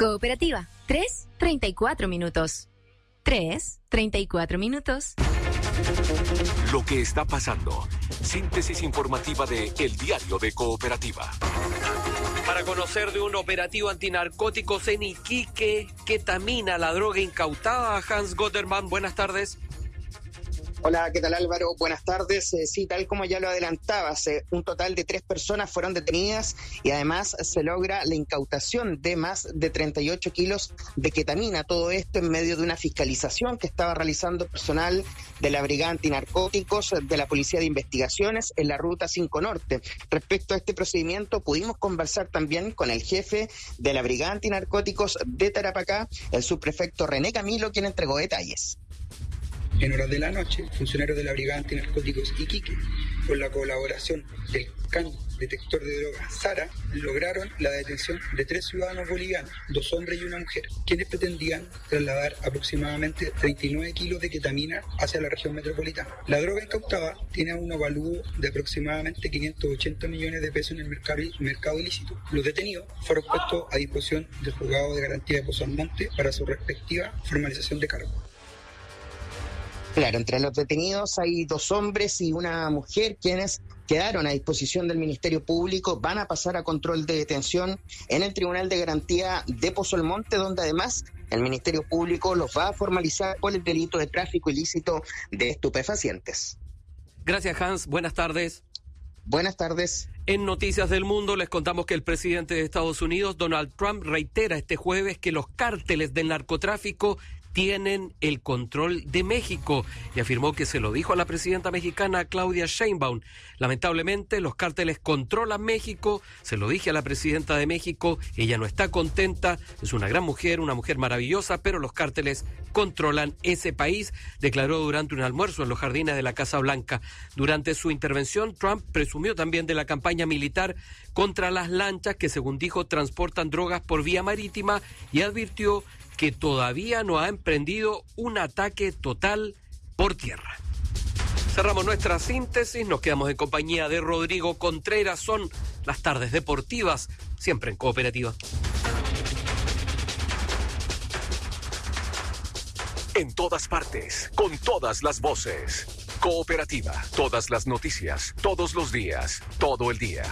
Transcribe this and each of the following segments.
Cooperativa, 3:34 minutos. 3:34 minutos. Lo que está pasando. Síntesis informativa de El Diario de Cooperativa. Para conocer de un operativo antinarcóticos en Iquique, ketamina, la droga incautada. Hans Gotterman, buenas tardes. Hola, ¿qué tal Álvaro? Buenas tardes. Sí, tal como ya lo adelantabas, un total de 3 personas fueron detenidas y además se logra la incautación de más de 38 kilos de ketamina. Todo esto en medio de una fiscalización que estaba realizando personal de la Brigada Antinarcóticos de la Policía de Investigaciones en la Ruta 5 Norte. Respecto a este procedimiento, pudimos conversar también con el jefe de la Brigada Antinarcóticos de Tarapacá, el subprefecto René Camilo, quien entregó detalles. En horas de la noche, funcionarios de la Brigada Antinarcóticos Iquique, con la colaboración del CAN detector de drogas SARA, lograron la detención de 3 ciudadanos bolivianos, 2 hombres y una mujer, quienes pretendían trasladar aproximadamente 39 kilos de ketamina hacia la región metropolitana. La droga incautada tiene un avalúo de aproximadamente 580 millones de pesos en el mercado ilícito. Los detenidos fueron puestos a disposición del Juzgado de Garantía de Pozo Almonte para su respectiva formalización de cargo. Claro, entre los detenidos hay 2 hombres y una mujer quienes quedaron a disposición del Ministerio Público, van a pasar a control de detención en el Tribunal de Garantía de Pozo Almonte, donde además el Ministerio Público los va a formalizar por el delito de tráfico ilícito de estupefacientes. Gracias, Hans. Buenas tardes. Buenas tardes. En Noticias del Mundo les contamos que el presidente de Estados Unidos, Donald Trump, reitera este jueves que los cárteles del narcotráfico tienen el control de México y afirmó que se lo dijo a la presidenta mexicana Claudia Sheinbaum. Lamentablemente, los cárteles controlan México, se lo dije a la presidenta de México, ella no está contenta, es una gran mujer, una mujer maravillosa, pero los cárteles controlan ese país, declaró durante un almuerzo en los jardines de la Casa Blanca. Durante su intervención, Trump presumió también de la campaña militar contra las lanchas que, según dijo, transportan drogas por vía marítima y advirtió que todavía no ha emprendido un ataque total por tierra. Cerramos nuestra síntesis, nos quedamos en compañía de Rodrigo Contreras, son las tardes deportivas, siempre en Cooperativa. En todas partes, con todas las voces. Cooperativa, todas las noticias, todos los días, todo el día.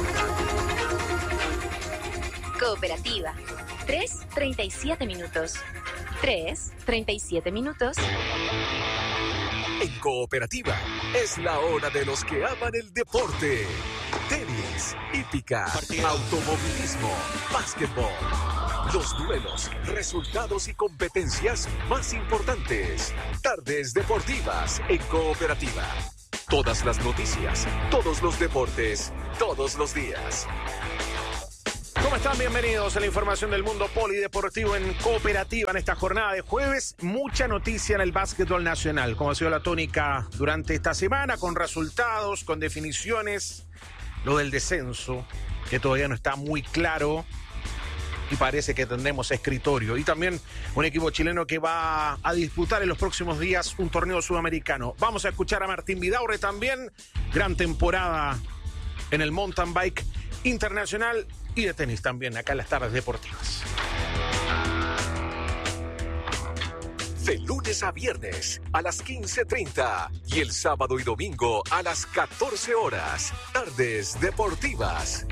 Cooperativa, 3:37 minutos. 3:37 minutos. En Cooperativa, es la hora de los que aman el deporte. Tenis, hípica, automovilismo, básquetbol. Los duelos, resultados y competencias más importantes. Tardes deportivas en Cooperativa. Todas las noticias, todos los deportes, todos los días. ¿Cómo están? Bienvenidos a la información del mundo polideportivo en Cooperativa en esta jornada de jueves. Mucha noticia en el básquetbol nacional, como ha sido la tónica durante esta semana, con resultados, con definiciones. Lo del descenso, que todavía no está muy claro y parece que tendremos escritorio. Y también un equipo chileno que va a disputar en los próximos días un torneo sudamericano. Vamos a escuchar a Martín Vidaurre también. Gran temporada en el mountain bike internacional y de tenis también, acá en las tardes deportivas. De lunes a viernes a las 15:30 y el sábado y domingo a las 14 horas. Tardes deportivas.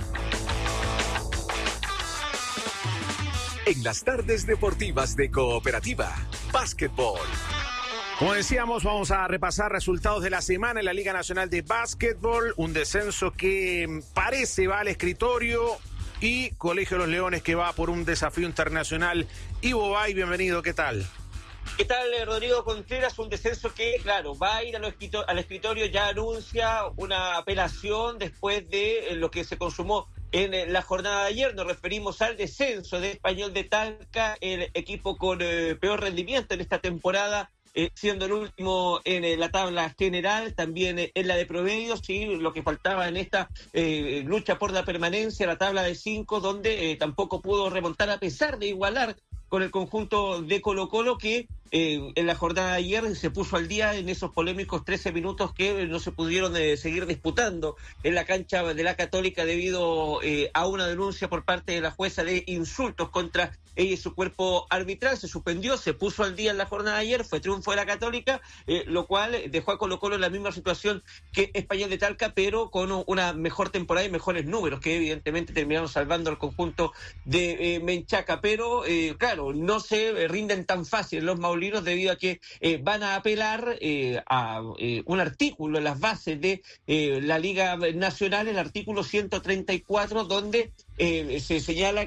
En las tardes deportivas de Cooperativa, básquetbol. Como decíamos, vamos a repasar resultados de la semana en la Liga Nacional de Básquetbol. Un descenso que parece va al escritorio y Colegio de los Leones que va por un desafío internacional. Ivo Bay, bienvenido, ¿qué tal? ¿Qué tal, Rodrigo Contreras? Un descenso que, claro, va a ir al escritorio, ya anuncia una apelación después de lo que se consumó en la jornada de ayer. Nos referimos al descenso de Español de Talca, el equipo con peor rendimiento en esta temporada, siendo el último en la tabla general, también en la de promedios, y lo que faltaba en esta lucha por la permanencia, la tabla de 5, donde tampoco pudo remontar a pesar de igualar con el conjunto de Colo-Colo, que en la jornada de ayer se puso al día en esos polémicos 13 minutos que no se pudieron seguir disputando en la cancha de la Católica debido a una denuncia por parte de la jueza de insultos contra ella y su cuerpo arbitral. Se suspendió, se puso al día en la jornada de ayer, fue triunfo de la Católica, lo cual dejó a Colo-Colo en la misma situación que Español de Talca, pero con una mejor temporada y mejores números, que evidentemente terminaron salvando al conjunto de Menchaca. Pero, claro, no se rinden tan fácil los maulinos debido a que van a apelar a un artículo en las bases de la Liga Nacional, el artículo 134, donde se señala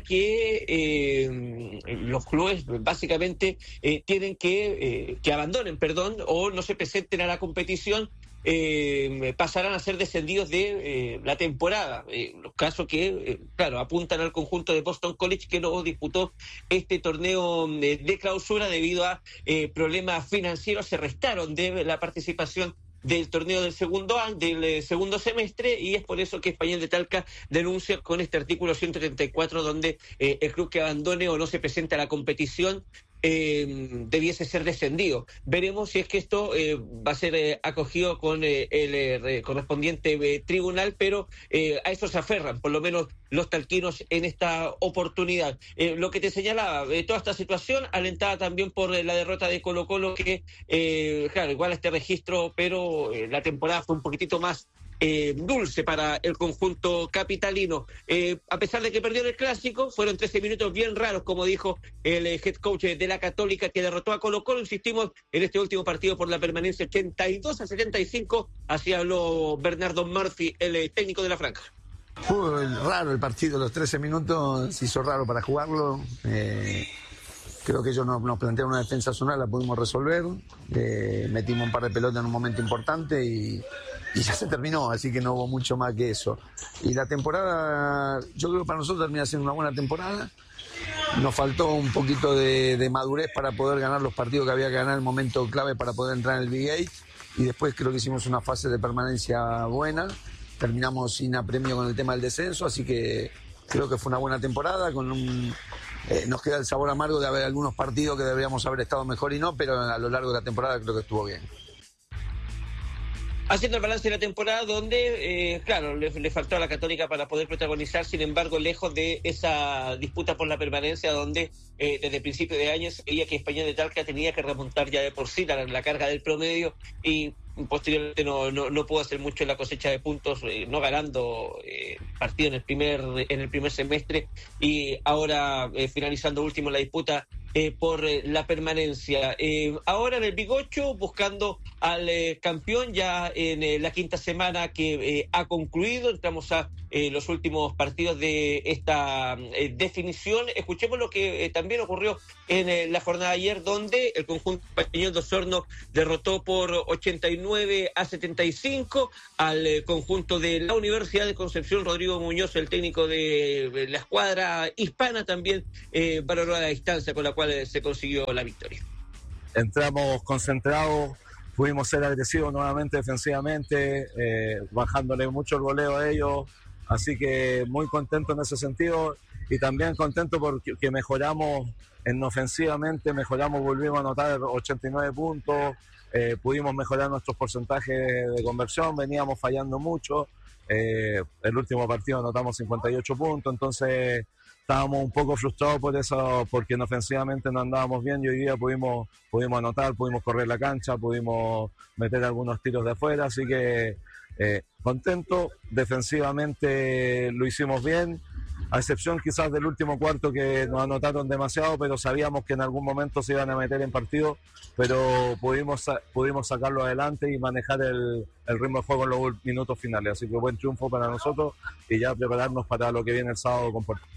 que los clubes básicamente tienen que abandonen, o no se presenten a la competición, pasarán a ser descendidos de la temporada. Los casos que, claro, apuntan al conjunto de Boston College, que no disputó este torneo de clausura debido a problemas financieros. Se restaron de la participación del torneo del segundo semestre, y es por eso que Español de Talca denuncia con este artículo 134, donde el club que abandone o no se presente a la competición debiese ser descendido. Veremos si es que esto va a ser acogido con el correspondiente tribunal, pero a eso se aferran, por lo menos los talquinos en esta oportunidad. Lo que te señalaba, toda esta situación alentada también por la derrota de Colo-Colo, que, claro, igual este registro, pero la temporada fue un poquitito más dulce para el conjunto capitalino. A pesar de que perdió en el clásico, fueron 13 minutos bien raros, como dijo el head coach de la Católica, que derrotó a Colo-Colo. Insistimos en este último partido por la permanencia, 82-75. Así habló Bernardo Murphy, el técnico de la franja. Fue raro el partido, los 13 minutos se hizo raro para jugarlo. Creo que ellos nos plantearon una defensa zonal, la pudimos resolver. Metimos un par de pelotas en un momento importante y ya se terminó, así que no hubo mucho más que eso. Y la temporada, yo creo que para nosotros termina siendo una buena temporada. Nos faltó un poquito de madurez para poder ganar los partidos que había que ganar en el momento clave para poder entrar en el Big 8. Y después creo que hicimos una fase de permanencia buena. Terminamos sin apremio con el tema del descenso, así que creo que fue una buena temporada. Nos queda el sabor amargo de haber algunos partidos que deberíamos haber estado mejor y no, pero a lo largo de la temporada creo que estuvo bien. Haciendo el balance de la temporada, donde, claro, le faltó a la Católica para poder protagonizar, sin embargo, lejos de esa disputa por la permanencia, donde desde el principio de año se veía que Español de Talca tenía que remontar ya de por sí la carga del promedio, y posteriormente no pudo hacer mucho en la cosecha de puntos, no ganando partido en el primer semestre, y ahora finalizando último la disputa por la permanencia. Ahora en el Big 8, buscando al campeón ya en la quinta semana que ha concluido. Entramos a los últimos partidos de esta definición. Escuchemos lo que también ocurrió en la jornada de ayer, donde el conjunto español de Osorno derrotó por 89-75 al conjunto de la Universidad de Concepción. Rodrigo Muñoz, el técnico de la escuadra hispana, también valoró la distancia con la cual se consiguió la victoria. Entramos concentrados, pudimos ser agresivos nuevamente defensivamente, bajándole mucho el goleo a ellos, así que muy contento en ese sentido, y también contento porque mejoramos ofensivamente, volvimos a anotar 89 puntos, pudimos mejorar nuestros porcentajes de conversión, veníamos fallando mucho, el último partido anotamos 58 puntos, entonces estábamos un poco frustrados por eso, porque ofensivamente no andábamos bien, y hoy día pudimos anotar, pudimos correr la cancha, pudimos meter algunos tiros de afuera, así que contento. Defensivamente lo hicimos bien, a excepción quizás del último cuarto, que nos anotaron demasiado, pero sabíamos que en algún momento se iban a meter en partido, pero pudimos sacarlo adelante y manejar el ritmo de juego en los minutos finales, así que buen triunfo para nosotros, y ya prepararnos para lo que viene el sábado con Puerto.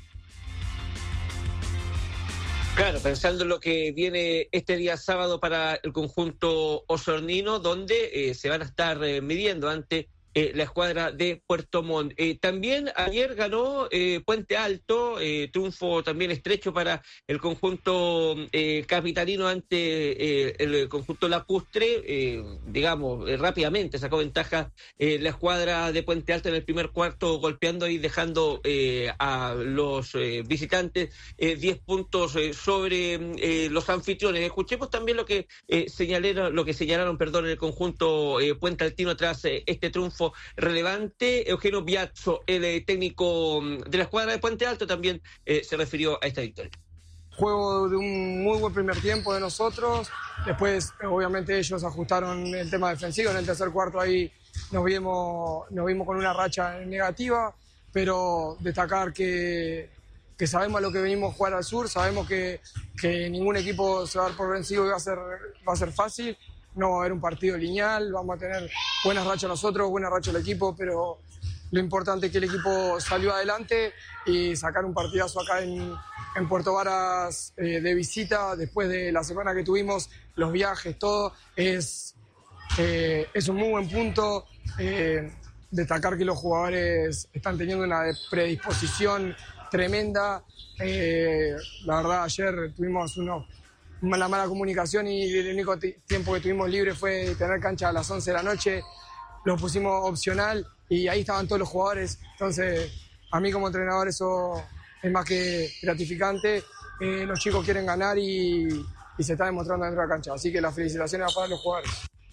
Claro, pensando en lo que viene este día sábado para el conjunto osornino, donde se van a estar midiendo ante la escuadra de Puerto Montt. También ayer ganó Puente Alto, triunfo también estrecho para el conjunto capitalino ante el conjunto lacustre, rápidamente sacó ventaja la escuadra de Puente Alto en el primer cuarto, golpeando y dejando a los visitantes 10 puntos sobre los anfitriones. Escuchemos también lo que señalaron el conjunto Puente Altino tras este triunfo relevante. Eugenio Biazzo, el técnico de la escuadra de Puente Alto, también se refirió a esta victoria. Juego de un muy buen primer tiempo de nosotros, después obviamente ellos ajustaron el tema defensivo, en el tercer cuarto ahí nos vimos con una racha negativa, pero destacar que sabemos a lo que venimos a jugar al sur, sabemos que ningún equipo se va a dar por vencido y va a ser fácil. No va a haber un partido lineal, vamos a tener buenas rachas nosotros, buenas rachas el equipo, pero lo importante es que el equipo salió adelante y sacar un partidazo acá en Puerto Varas de visita, después de la semana que tuvimos, los viajes, todo, es un muy buen punto. Destacar que los jugadores están teniendo una predisposición tremenda. La verdad, ayer tuvimos una mala comunicación y el único tiempo que tuvimos libre fue tener cancha a las 11 de la noche. Lo pusimos opcional y ahí estaban todos los jugadores. Entonces, a mí como entrenador eso es más que gratificante. Los chicos quieren ganar y se está demostrando dentro de la cancha. Así que las felicitaciones para los jugadores.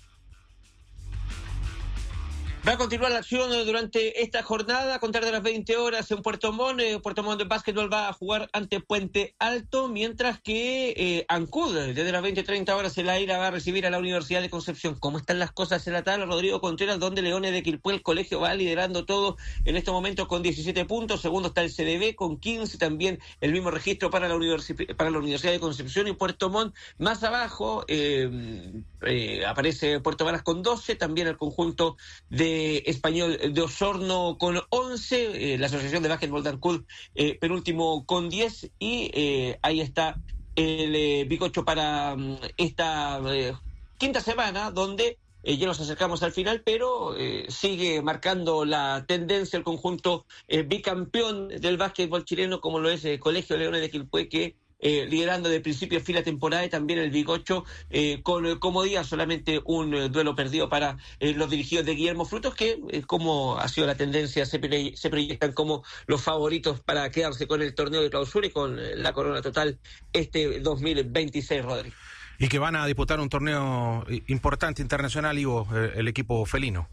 Va a continuar la acción durante esta jornada, a contar de las 20 horas en Puerto Montt. Puerto Montt de básquetbol va a jugar ante Puente Alto, mientras que Ancud, desde las 20:30 horas, el AIRA va a recibir a la Universidad de Concepción. ¿Cómo están las cosas en la tabla? Rodrigo Contreras, donde Leones de Quilpué, el colegio, va liderando todo en estos momentos con 17 puntos. Segundo está el CDB con 15, también el mismo registro para la Universidad de Concepción y Puerto Montt. Más abajo aparece Puerto Varas con 12, también el conjunto de Español de Osorno con 11, la Asociación de Básquetbol de Ancud penúltimo con 10 y ahí está el bicocho para esta quinta semana, donde ya nos acercamos al final, pero sigue marcando la tendencia el conjunto bicampeón del básquetbol chileno, como lo es el Colegio Leones de Quilpué, que liderando de principio a fin la temporada, y también el Bigocho con comodidad, solamente un duelo perdido para los dirigidos de Guillermo Frutos, que como ha sido la tendencia, se proyectan como los favoritos para quedarse con el torneo de clausura y con la corona total este 2026, Rodrigo. Y que van a disputar un torneo importante internacional, Ivo, el equipo felino.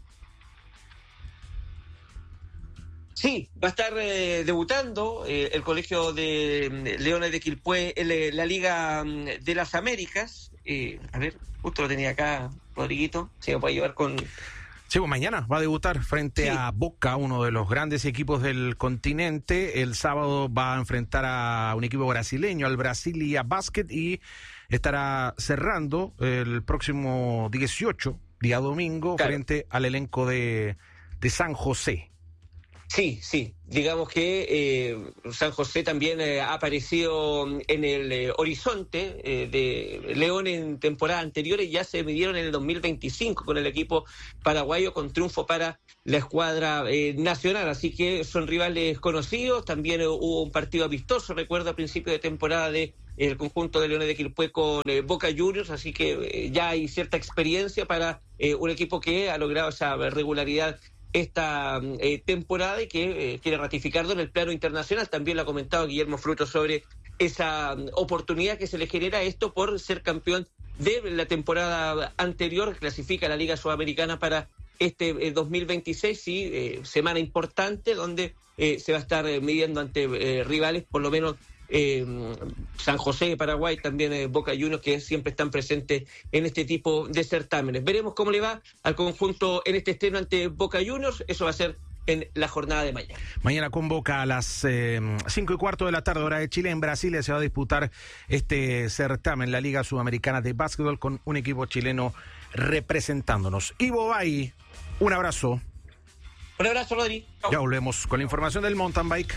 Sí, va a estar debutando el Colegio de Leones de Quilpué en la Liga de las Américas. A ver, justo lo tenía acá, Rodriguito, si me puede llevar con... Sí, pues mañana va a debutar frente a Boca, uno de los grandes equipos del continente. El sábado va a enfrentar a un equipo brasileño, al Brasilia Basket, y estará cerrando el próximo 18, día domingo, frente al elenco de San José. Sí, digamos que San José también ha aparecido en el horizonte de León en temporadas anteriores. Ya se midieron en el 2025 con el equipo paraguayo, con triunfo para la escuadra nacional, así que son rivales conocidos. También hubo un partido amistoso, recuerdo, a principio de temporada de el conjunto de Leones de Quilpué con Boca Juniors, así que ya hay cierta experiencia para un equipo que ha logrado esa regularidad esta temporada y que quiere ratificarlo en el plano internacional. También lo ha comentado Guillermo Frutos sobre esa oportunidad que se le genera esto por ser campeón de la temporada anterior. Clasifica a la Liga Sudamericana para este 2026 y semana importante donde se va a estar midiendo ante rivales, por lo menos San José de Paraguay, también Boca Juniors, que siempre están presentes en este tipo de certámenes. Veremos cómo le va al conjunto en este estreno ante Boca Juniors. Eso va a ser en la jornada de mañana. Mañana con Boca a las 5:15 de la tarde, hora de Chile. En Brasilia se va a disputar este certamen, la Liga Sudamericana de Básquetbol, con un equipo chileno representándonos. Ivo Bay, un abrazo. Un abrazo, Rodri. Chau. Ya volvemos con la información del mountain bike.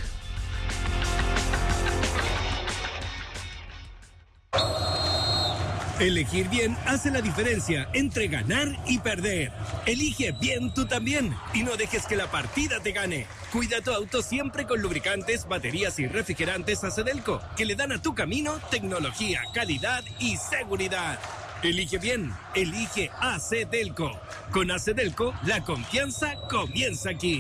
Elegir bien hace la diferencia entre ganar y perder. Elige bien tú también y no dejes que la partida te gane. Cuida tu auto siempre con lubricantes, baterías y refrigerantes Acedelco, que le dan a tu camino tecnología, calidad y seguridad. Elige bien, elige Acedelco. Con Acedelco, la confianza comienza aquí.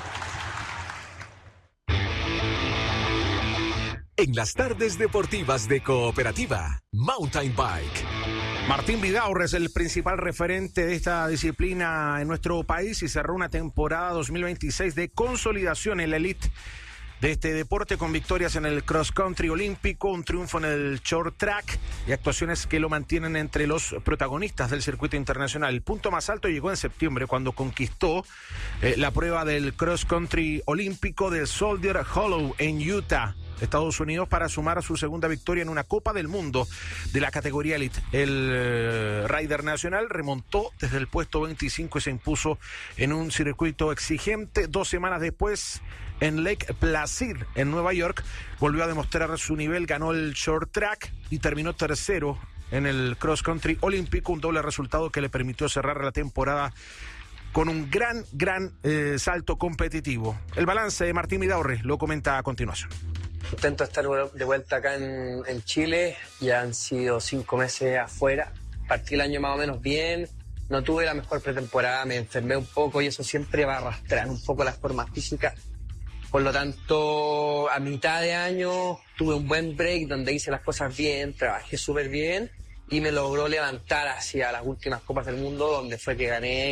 En las tardes deportivas de Cooperativa, Mountain Bike. Martín Vidaurre es el principal referente de esta disciplina en nuestro país y cerró una temporada 2026 de consolidación en la elite de este deporte con victorias en el cross country olímpico, un triunfo en el short track y actuaciones que lo mantienen entre los protagonistas del circuito internacional. El punto más alto llegó en septiembre cuando conquistó la prueba del cross country olímpico del Soldier Hollow en Utah, Estados Unidos, para sumar su segunda victoria en una Copa del Mundo de la categoría Elite. El rider nacional remontó desde el puesto 25 y se impuso en un circuito exigente. 2 semanas después, en Lake Placid, en Nueva York, volvió a demostrar su nivel, ganó el short track y terminó tercero en el cross country olímpico, un doble resultado que le permitió cerrar la temporada con un gran salto competitivo. El balance de Martín Vidaurre lo comenta a continuación. Intento estar de vuelta acá en Chile, ya han sido 5 meses afuera, partí el año más o menos bien, no tuve la mejor pretemporada, me enfermé un poco y eso siempre va a arrastrar un poco la forma física, por lo tanto a mitad de año tuve un buen break donde hice las cosas bien, trabajé súper bien y me logró levantar hacia las últimas Copas del Mundo donde fue que gané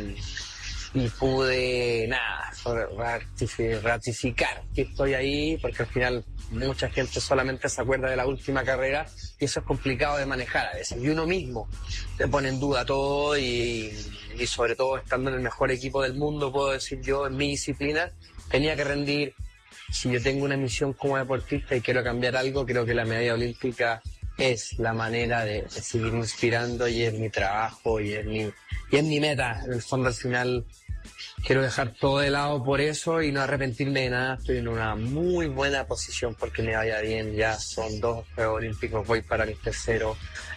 y pude, ratificar que estoy ahí, porque al final mucha gente solamente se acuerda de la última carrera y eso es complicado de manejar a veces. Y uno mismo te pone en duda todo y sobre todo estando en el mejor equipo del mundo, puedo decir yo, en mi disciplina, tenía que rendir. Si yo tengo una misión como deportista y quiero cambiar algo, creo que la medalla olímpica es la manera de seguir inspirando y es mi trabajo y es mi meta. En el fondo, al final, quiero dejar todo de lado por eso y no arrepentirme de nada. Estoy en una muy buena posición porque me vaya bien. Ya son 2 Juegos Olímpicos, voy para el tercero.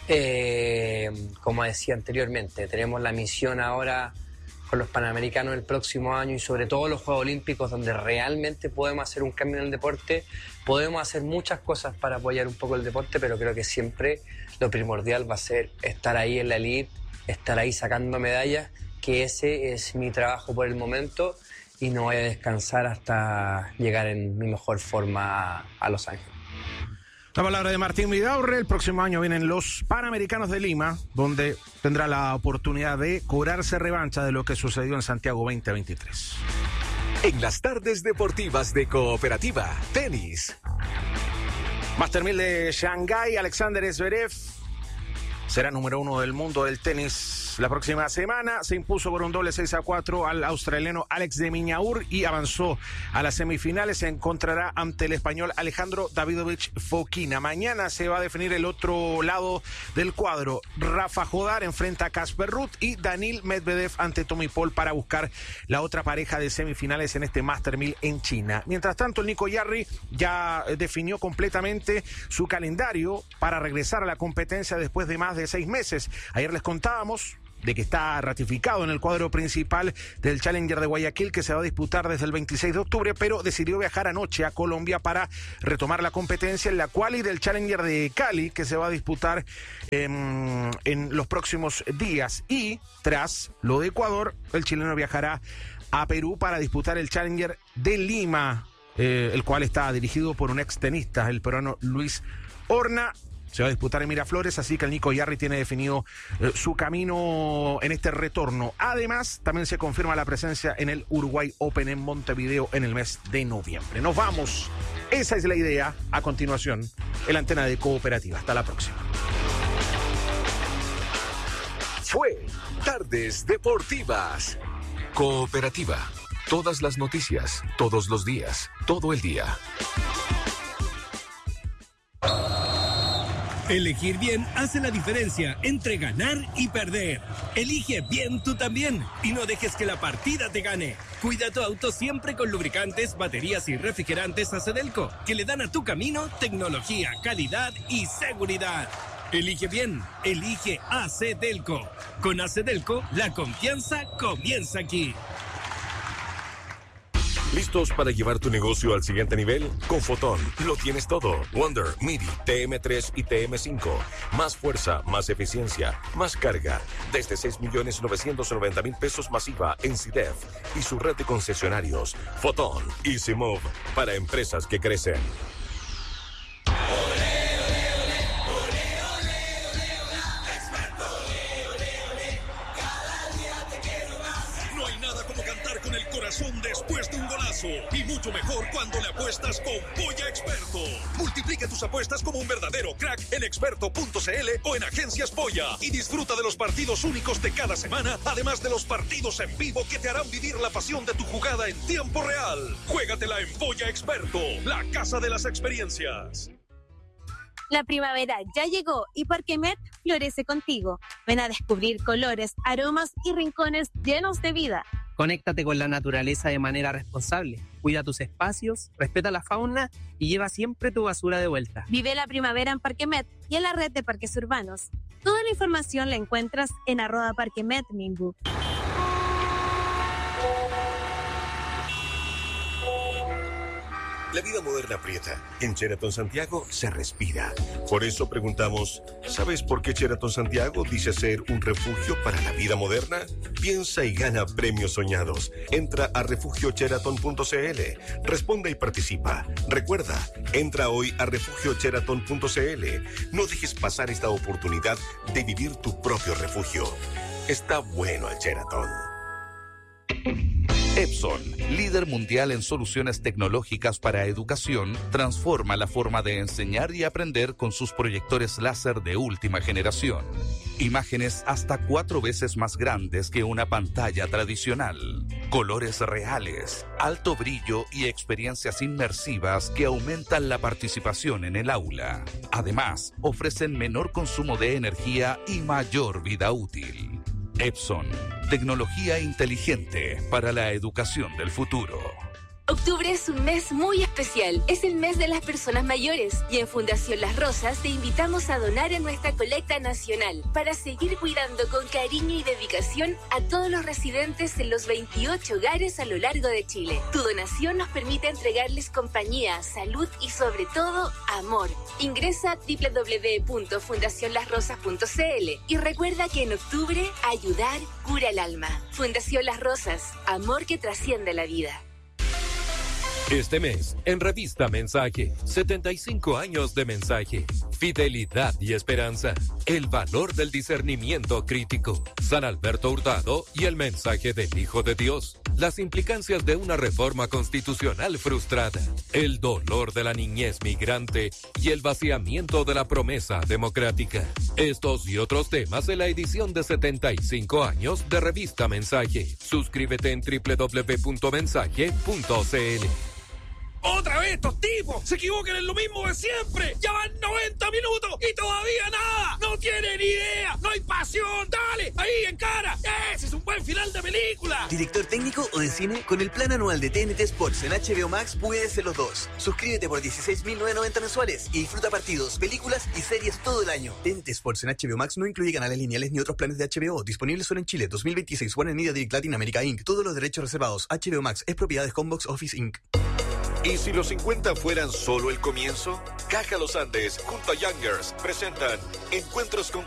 Como decía anteriormente, tenemos la misión ahora con los Panamericanos el próximo año y sobre todo los Juegos Olímpicos donde realmente podemos hacer un cambio en el deporte. Podemos hacer muchas cosas para apoyar un poco el deporte, pero creo que siempre lo primordial va a ser estar ahí en la elite, estar ahí sacando medallas, que ese es mi trabajo por el momento y no voy a descansar hasta llegar en mi mejor forma a Los Ángeles. La palabra de Martín Vidaurre. El próximo año vienen los Panamericanos de Lima, donde tendrá la oportunidad de cobrarse revancha de lo que sucedió en Santiago 2023. En las tardes deportivas de Cooperativa, tenis. Master 1000 de Shanghái, Alexander Zverev será número 1 del mundo del tenis la próxima semana. Se impuso por un doble 6-4 al australiano Alex de Minaur y avanzó a las semifinales. Se encontrará ante el español Alejandro Davidovich Fokina. Mañana se va a definir el otro lado del cuadro. Rafa Jodar enfrenta a Casper Ruud y Daniil Medvedev ante Tommy Paul para buscar la otra pareja de semifinales en este Master 1000 en China. Mientras tanto, el Nico Yarri ya definió completamente su calendario para regresar a la competencia después de más de 6 meses. Ayer les contábamos de que está ratificado en el cuadro principal del Challenger de Guayaquil, que se va a disputar desde el 26 de octubre, pero decidió viajar anoche a Colombia para retomar la competencia en la quali del Challenger de Cali, que se va a disputar en los próximos días. Y tras lo de Ecuador, el chileno viajará a Perú para disputar el Challenger de Lima, el cual está dirigido por un ex tenista, el peruano Luis Horna. Se va a disputar en Miraflores, así que el Nico Yarri tiene definido su camino en este retorno. Además, también se confirma la presencia en el Uruguay Open en Montevideo en el mes de noviembre. Nos vamos. Esa es la idea. A continuación, el Antena de Cooperativa. Hasta la próxima. Fue Tardes Deportivas. Cooperativa. Todas las noticias, todos los días, todo el día. Elegir bien hace la diferencia entre ganar y perder. Elige bien tú también y no dejes que la partida te gane. Cuida tu auto siempre con lubricantes, baterías y refrigerantes Acedelco, que le dan a tu camino tecnología, calidad y seguridad. Elige bien, elige AC Delco. Con AC Delco, la confianza comienza aquí. ¿Listos para llevar tu negocio al siguiente nivel? Con Fotón lo tienes todo. Wonder, MIDI, TM3 y TM5. Más fuerza, más eficiencia, más carga. Desde 6.990.000 pesos masiva en CIDEF y su red de concesionarios. Fotón, Easy Move, para empresas que crecen. Después de un golazo. Y mucho mejor cuando le apuestas con Polla Experto. Multiplica tus apuestas como un verdadero crack en experto.cl o en Agencias Polla. Y disfruta de los partidos únicos de cada semana, además de los partidos en vivo que te harán vivir la pasión de tu jugada en tiempo real. Juégatela en Polla Experto, la casa de las experiencias. La primavera ya llegó y Parquemet florece contigo. Ven a descubrir colores, aromas y rincones llenos de vida. Conéctate con la naturaleza de manera responsable. Cuida tus espacios, respeta la fauna y lleva siempre tu basura de vuelta. Vive la primavera en Parquemet y en la red de parques urbanos. Toda la información la encuentras en @parquemetminbu. La vida moderna aprieta. En Sheraton Santiago se respira. Por eso preguntamos, ¿sabes por qué Sheraton Santiago dice ser un refugio para la vida moderna? Piensa y gana premios soñados. Entra a refugiosheraton.cl. Responde y participa. Recuerda, entra hoy a refugiosheraton.cl. No dejes pasar esta oportunidad de vivir tu propio refugio. Está bueno el Sheraton. Epson, líder mundial en soluciones tecnológicas para educación, transforma la forma de enseñar y aprender con sus proyectores láser de última generación. Imágenes hasta 4 veces más grandes que una pantalla tradicional. Colores reales, alto brillo y experiencias inmersivas que aumentan la participación en el aula. Además, ofrecen menor consumo de energía y mayor vida útil. Epson, tecnología inteligente para la educación del futuro. Octubre es un mes muy especial. Es el mes de las personas mayores y en Fundación Las Rosas te invitamos a donar en nuestra colecta nacional para seguir cuidando con cariño y dedicación a todos los residentes en los 28 hogares a lo largo de Chile. Tu donación nos permite entregarles compañía, salud y sobre todo amor. Ingresa a www.fundacionlasrosas.cl y recuerda que en octubre ayudar cura el alma. Fundación Las Rosas, amor que trasciende la vida. Este mes, en Revista Mensaje, 75 años de mensaje, fidelidad y esperanza, el valor del discernimiento crítico, San Alberto Hurtado y el mensaje del Hijo de Dios, las implicancias de una reforma constitucional frustrada, el dolor de la niñez migrante y el vaciamiento de la promesa democrática. Estos y otros temas en la edición de 75 años de Revista Mensaje. Suscríbete en www.mensaje.cl. ¡Otra vez estos tipos! ¡Se equivocan en lo mismo de siempre! ¡Ya van 90 minutos y todavía nada! ¡No tienen idea! ¡No hay pasión! ¡Dale! ¡Ahí, en cara! ¡Ese es un buen final de película! ¿Director técnico o de cine? Con el plan anual de TNT Sports en HBO Max puedes ser los dos. Suscríbete por 16.990 mensuales y disfruta partidos, películas y series todo el año. TNT Sports en HBO Max no incluye canales lineales ni otros planes de HBO. Disponibles solo en Chile. 2026. Warner Media Direct Latin America Inc. Todos los derechos reservados. HBO Max es propiedad de Homebox Office Inc. ¿Y si los 50 fueran solo el comienzo? Caja Los Andes junto a Youngers presentan Encuentros con